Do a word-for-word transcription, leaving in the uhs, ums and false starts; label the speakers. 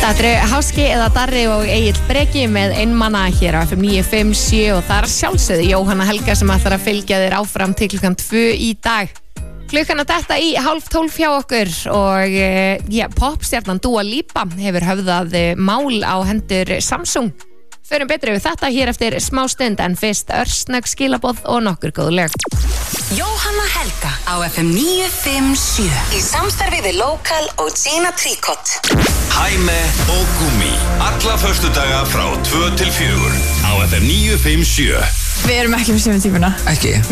Speaker 1: Þetta eru Háski eða Darri og Egill Breki með einmanna hér á F M níu fimm sjö og það er sjálfsögðu Jóhanna Helga sem ætlar að fylgja þér áfram til klukkan tvö í dag. Klukkan að detta í hálf tólf hjá okkur og ja, popstjarnan Dua Lipa hefur höfðað mál á hendur Samsung. Förum betri við þetta hér eftir smá stund en fyrst örsnögg skilaboð og nokkur góð lög.
Speaker 2: Jóhanna Helga á F M níu fimm sjö í samstarfi við Local og Gina Tricot.
Speaker 3: Hæme og Gumi alla föstudaga frá tvö til fjögur á F M níu fimm sjö.
Speaker 4: Við erum ekki með sömu tímuna.
Speaker 5: Ekki?